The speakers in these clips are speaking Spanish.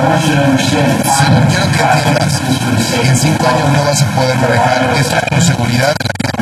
Sí, quiero que entiendas que en 5 años no vas a poder manejar. Esto es por seguridad.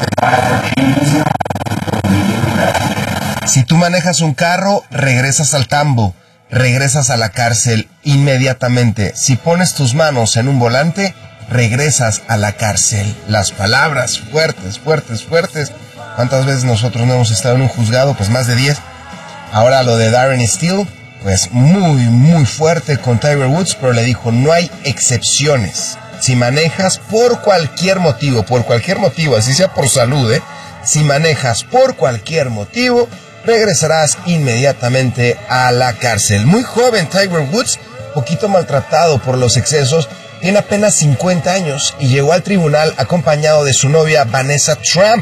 Si tú manejas un carro, regresas al tambo, regresas a la cárcel inmediatamente. Si pones tus manos en un volante, regresas a la cárcel. Las palabras fuertes, fuertes, fuertes. ¿Cuántas veces nosotros no hemos estado en un juzgado? Pues más de 10. Ahora lo de Darren Steele, pues muy, muy fuerte con Tiger Woods, pero le dijo, no hay excepciones. Si manejas por cualquier motivo, así sea por salud, si manejas por cualquier motivo, regresarás inmediatamente a la cárcel. Muy joven Tiger Woods, poquito maltratado por los excesos, tiene apenas 50 años y llegó al tribunal acompañado de su novia Vanessa Trump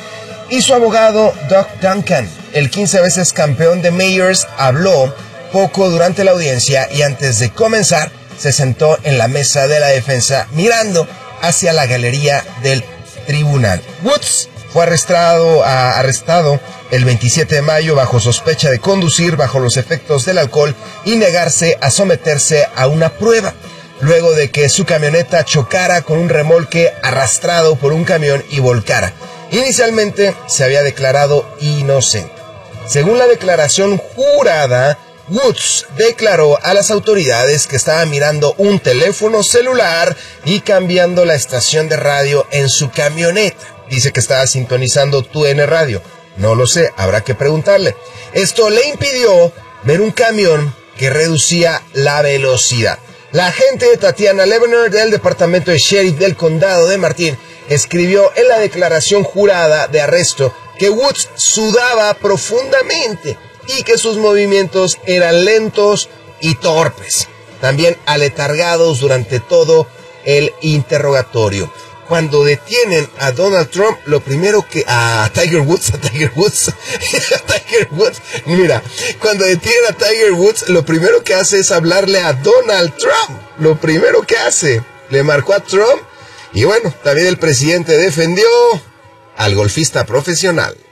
y su abogado Doug Duncan. El 15 veces campeón de Majors habló poco durante la audiencia y antes de comenzar se sentó en la mesa de la defensa mirando hacia la galería del tribunal. Woods fue arrestado el 27 de mayo bajo sospecha de conducir bajo los efectos del alcohol y negarse a someterse a una prueba, luego de que su camioneta chocara con un remolque arrastrado por un camión y volcara. Inicialmente se había declarado inocente. Según la declaración jurada, Woods declaró a las autoridades que estaba mirando un teléfono celular y cambiando la estación de radio en su camioneta. Dice que estaba sintonizando TUN Radio. No lo sé, habrá que preguntarle. Esto le impidió ver un camión que reducía la velocidad. La agente Tatiana Levener del Departamento de Sheriff del Condado de Martin escribió en la declaración jurada de arresto que Woods sudaba profundamente y que sus movimientos eran lentos y torpes, también aletargados durante todo el interrogatorio. Cuando detienen a Donald Trump, lo primero que... Tiger Woods, mira, cuando detienen a Tiger Woods, lo primero que hace es hablarle a Donald Trump. Lo primero que hace, le marcó a Trump y bueno, también el presidente defendió al golfista profesional.